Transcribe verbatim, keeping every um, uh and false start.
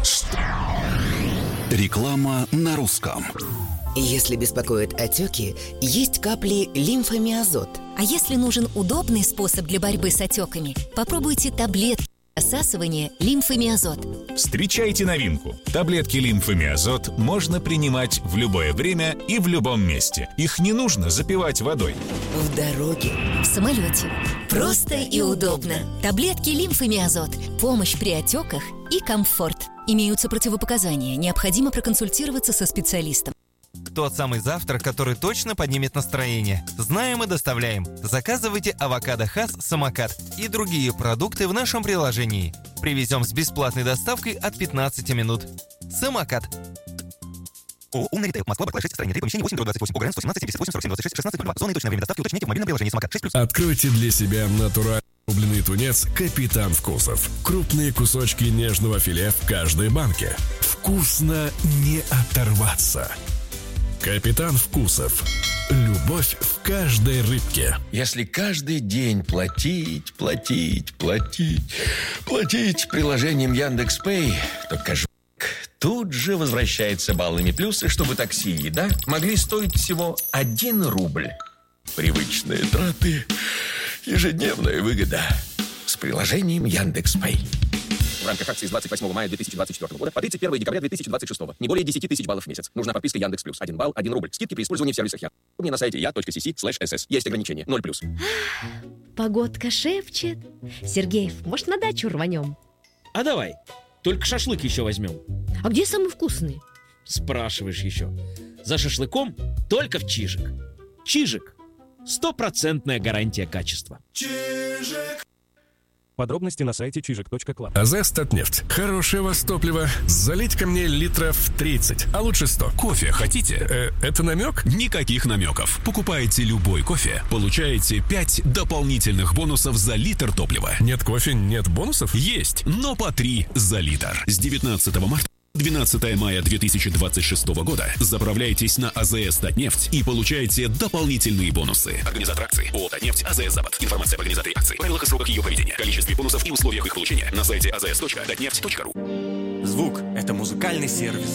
Реклама на русском. Если беспокоят отеки, есть капли лимфомиазот. А если нужен удобный способ для борьбы с отеками, попробуйте таблетки рассасывания лимфомиазот. Встречайте новинку. Таблетки лимфомиазот можно принимать в любое время и в любом месте. Их не нужно запивать водой. В дороге, в самолете. Просто и удобно. Таблетки лимфомиазот. Помощь при отеках и комфорт. Имеются противопоказания. Необходимо проконсультироваться со специалистом. Тот самый завтрак, который точно поднимет настроение. Знаем и доставляем. Заказывайте авокадо Хас Самокат и другие продукты в нашем приложении. Привезем с бесплатной доставкой от пятнадцати минут. Самокат. ООО «Умный ритейл». Москва, Барклай, шесть, строение три, помещение восемь, двадцать восемь, ОГРН сто семнадцать, семьдесят восемь, сорок семь, двадцать шесть, шестнадцать, ноль два. Зона и точное время доставки уточните в мобильном приложении «Самокат» шесть плюс. Откройте для себя натуральный рубленый тунец «Капитан Вкусов». Крупные кусочки нежного филе в каждой банке. Вкусно не оторваться. Капитан Вкусов. Любовь в каждой рыбке. Если каждый день платить, платить, платить, платить приложением Яндекс.Пэй, то кэшбэк тут же возвращается баллами плюсы, чтобы такси и еда могли стоить всего один рубль. Привычные траты, ежедневная выгода с приложением Яндекс.Пэй. В рамках акции с двадцать восьмого мая две тысячи двадцать четвёртого года по тридцать первое декабря две тысячи двадцать шестого. Не более десять тысяч баллов в месяц. Нужна подписка Яндекс Плюс. один балл, один рубль. Скидки при использовании в сервисах Яндекс. У меня на сайте я.cc слэш ss. Есть ограничения. ноль плюс. Погодка шепчет. Сергеев, может, на дачу рванем? А давай. Только шашлык еще возьмем. А где самый вкусный? Спрашиваешь еще. За шашлыком только в Чижик. Чижик. Стопроцентная гарантия качества. Чижик. Подробности на сайте чижик точка клаб. АЗС Татнефть. Хорошее вас топливо. Залить ко мне литров тридцать, а лучше сто. Кофе хотите? Э, это намек? Никаких намеков. Покупаете любой кофе, получаете пять дополнительных бонусов за литр топлива. Нет кофе, нет бонусов? Есть, но по три за литр. С девятнадцатого марта двенадцатого мая две тысячи двадцать шестого года заправляйтесь на АЗС Татнефть и получаете дополнительные бонусы. Организатор акции ООО «Татнефть», АЗС «Запад». Информация об организаторе акции, правилах и сроках ее проведения, количестве бонусов и условиях их получения на сайте a z s точка tatneft точка ru. Звук – это музыкальный сервис.